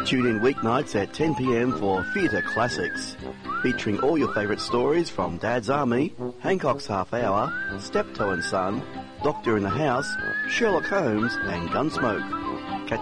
Tune in weeknights at 10 p.m. for Theatre Classics, featuring all your favourite stories from Dad's Army, Hancock's Half Hour, Steptoe and Son, Doctor in the House, Sherlock Holmes and Gunsmoke.